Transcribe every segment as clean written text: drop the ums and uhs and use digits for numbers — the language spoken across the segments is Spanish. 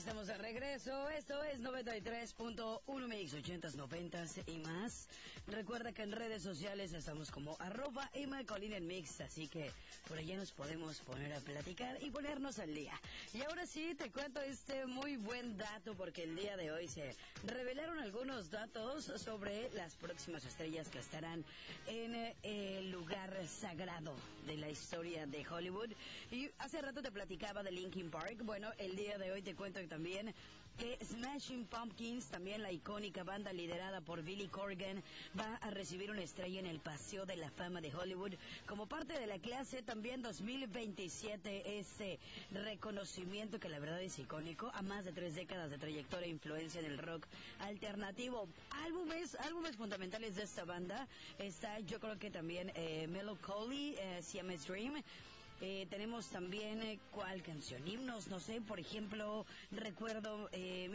estamos de regreso. Esto es 93.1 Mix, 80s, 90s y más. Recuerda que en redes sociales estamos como @McCollinenMix, así que por allá nos podemos poner a platicar y ponernos al día. Y ahora sí, te cuento este muy buen dato, porque el día de hoy se revelaron algunos datos sobre las próximas estrellas que estarán en el lugar sagrado de la historia de Hollywood. Y hace rato te platicaba de Linkin Park. Bueno, el día de hoy te cuento también que Smashing Pumpkins, también la icónica banda liderada por Billy Corgan, va a recibir una estrella en el Paseo de la Fama de Hollywood como parte de la clase también 2027. Este reconocimiento que la verdad es icónico a más de 3 décadas de trayectoria e influencia en el rock alternativo. Álbumes fundamentales de esta banda está, yo creo que también Melancholy, Siamese Dream. Tenemos también, ¿cuál canción? Himnos, no sé, por ejemplo, recuerdo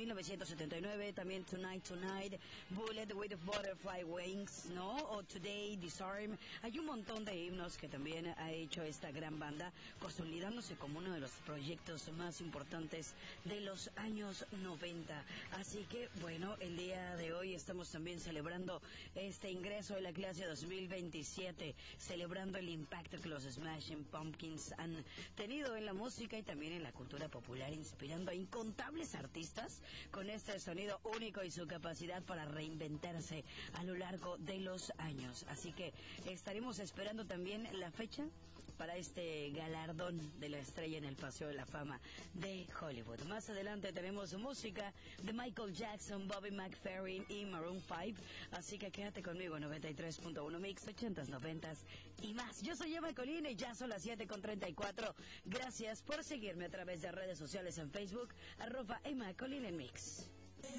1979, también Tonight, Bullet with Butterfly Wings, ¿no? O Today, Disarm. Hay un montón de himnos que también ha hecho esta gran banda, consolidándose como uno de los proyectos más importantes de los años 90. Así que, bueno, el día de hoy estamos también celebrando este ingreso de la clase 2027, celebrando el impacto que los Smashing Pumpkins han tenido en la música y también en la cultura popular, inspirando a incontables artistas con este sonido único y su capacidad para reinventarse a lo largo de los años. Así que estaremos esperando también la fecha para este galardón de la estrella en el Paseo de la Fama de Hollywood. Más adelante tenemos música de Michael Jackson, Bobby McFerrin y Maroon 5, así que quédate conmigo en 93.1 Mix, 80s, 90s y más. Yo soy Emma Colina y ya son las 7:34. Gracias por seguirme a través de redes sociales en Facebook, @McCollinenMix.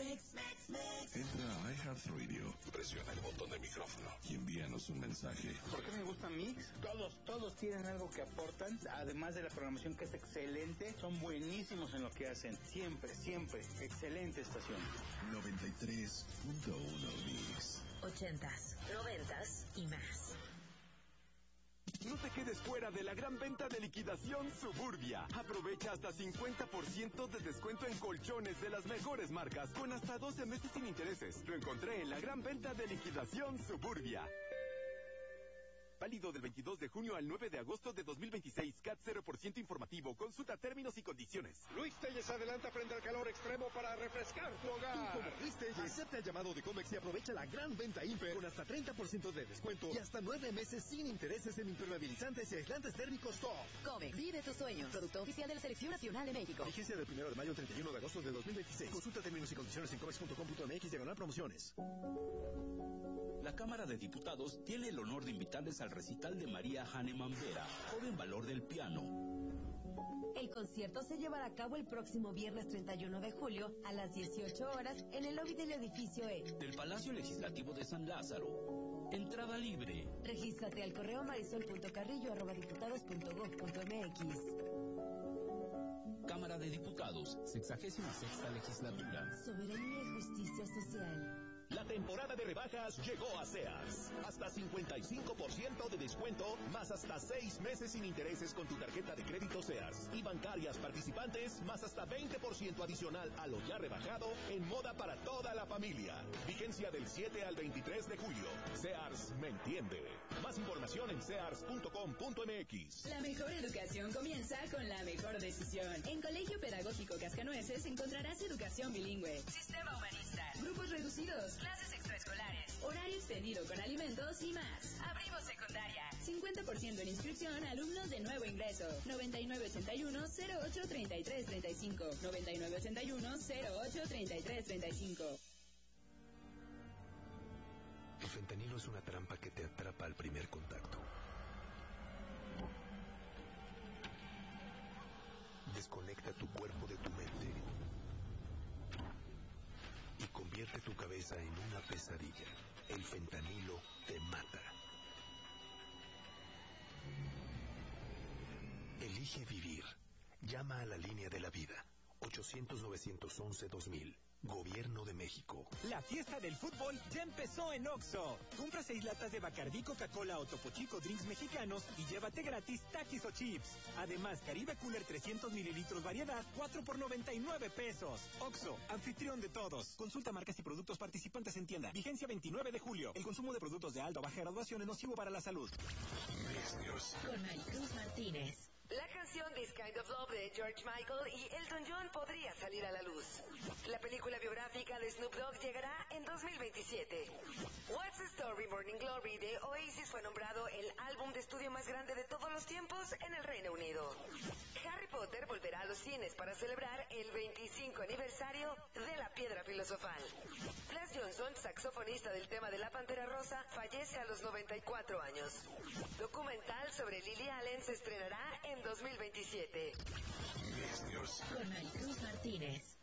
Entra a iHeartRadio, presiona el botón de micrófono y envíanos un mensaje. ¿Por qué me gusta Mix? Todos tienen algo que aportan, además de la programación que es excelente, son buenísimos en lo que hacen, siempre, excelente estación. 93.1 Mix. 80s, 90s y más. No te quedes fuera de la gran venta de liquidación Suburbia. Aprovecha hasta 50% de descuento en colchones de las mejores marcas, con hasta 12 meses sin intereses. Lo encontré en la gran venta de liquidación Suburbia. Válido del 22 de junio al 9 de agosto de 2026. CAT 0% informativo. Consulta términos y condiciones. Luis Telles adelanta frente al calor extremo para refrescar tu hogar. Como Luis Telles, acepta el llamado de Comex y aprovecha la gran venta Imper con hasta 30% de descuento y hasta 9 meses sin intereses en impermeabilizantes y aislantes térmicos Soft. Comex, vive tus sueños. Producto oficial de la Selección Nacional de México. Vigencia del 1 de mayo al 31 de agosto de 2026. Consulta términos y condiciones en comex.com.mx/promociones. La Cámara de Diputados tiene el honor de invitarles al recital de María Hahnemann Vera, Joven Valor del Piano. El concierto se llevará a cabo el próximo viernes 31 de julio a las 18 horas en el lobby del edificio E del Palacio Legislativo de San Lázaro. Entrada libre. Regístrate al correo marisol.carrillo@diputados.gov.mx. Cámara de Diputados, 66ª Legislatura. Soberanía y justicia social. La temporada de rebajas llegó a Sears. Hasta 55% de descuento, más hasta 6 meses sin intereses con tu tarjeta de crédito Sears. Y bancarias participantes, más hasta 20% adicional a lo ya rebajado en moda para toda la familia. Vigencia del 7 al 23 de julio. Sears me entiende. Más información en sears.com.mx. La mejor educación comienza con la mejor decisión. En Colegio Pedagógico Cascanueces encontrarás educación bilingüe, sistema humanista, grupos reducidos, clases extraescolares, horario extendido con alimentos y más. Abrimos secundaria. 50% en inscripción a alumnos de nuevo ingreso. 9981-083335. 9981-083335. El fentanilo es una trampa que te atrapa al primer contacto. Desconecta tu cuerpo de tu mente y convierte tu cabeza en una pesadilla. El fentanilo te mata. Elige vivir. Llama a la línea de la vida. 800-911-2000. Gobierno de México. La fiesta del fútbol ya empezó en Oxxo. Compra 6 latas de Bacardí, Coca-Cola o Topo Chico Drinks mexicanos y llévate gratis Takis o Chips. Además, Caribe Cooler 300 mililitros variedad, 4 por 99 pesos. Oxxo, anfitrión de todos. Consulta marcas y productos participantes en tienda. Vigencia 29 de julio. El consumo de productos de alta o baja graduación es nocivo para la salud. Con Maricruz Martínez. La canción This Kind of Love de George Michael y Elton John podría salir a la luz. La película biográfica de Snoop Dogg llegará en 2027. What's the Story Morning Glory de Oasis fue nombrado el álbum de estudio más grande de todos los tiempos en el Reino Unido. Harry Potter volverá a los cines para celebrar el 25 aniversario de la Piedra Filosofal. Flash Johnson, saxofonista del tema de La Pantera Rosa, fallece a los 94 años. Documental sobre Lily Allen se estrenará en 2027. Con Maricruz Martínez.